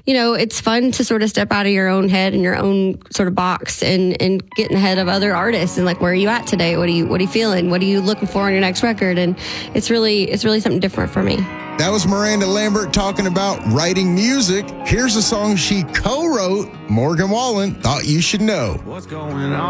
it's fun to sort of step out of your own head and your own sort of box and get in the head of other artists and like, where are you at today? What are you feeling? What are you looking for on your next record? And it's really something different for me. That was Miranda Lambert talking about writing music. Here's a song she co-wrote, Morgan Wallen, Thought You Should Know. What's going on?